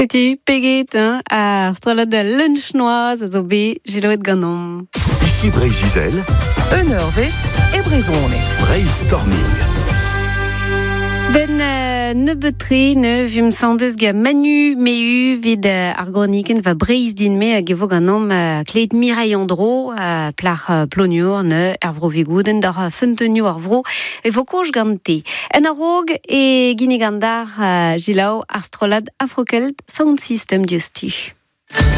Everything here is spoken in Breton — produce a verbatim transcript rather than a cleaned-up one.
setu peget hein, ar strolad da lunch noaz a zo be geloet ganom. Ici Brésil, un eurvest e brezhoneg. brainstorming. Ben uh, nebetre ne vim semblez ga manu meu vid uh, ar groniken va breiz din me a gevo ganom uh, kleet Mireille Andro uh, plar uh, ploniour ne er vro vigouden dar uh, funtenioù ar vro e vo koch gante. En a rog e gine gandar uh, gilaou ar strolad Afrokelt Sound System diostu.